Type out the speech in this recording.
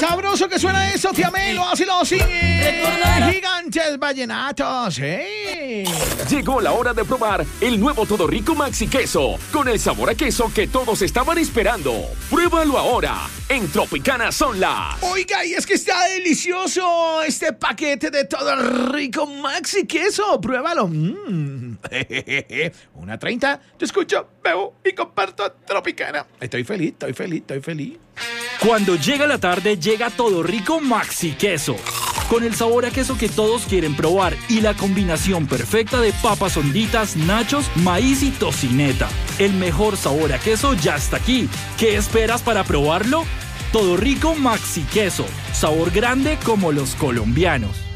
sabroso que suena eso, tía Melo, así lo sigue. Gigantes vallenatos, ¡hey! Llegó la hora de probar el nuevo Todo Rico Maxi Queso, con el sabor a queso que todos estaban esperando. Pruébalo ahora, en Tropicana son las... Oiga, y es que está delicioso este paquete de Todo Rico Maxi Queso. Pruébalo. 1:30, te escucho, veo y comparto Tropicana. Estoy feliz. Cuando llega la tarde, llega Todo Rico Maxi Queso. Con el sabor a queso que todos quieren probar y la combinación perfecta de papas honditas, nachos, maíz y tocineta. El mejor sabor a queso ya está aquí. ¿Qué esperas para probarlo? Todo Rico Maxi Queso. Sabor grande como los colombianos.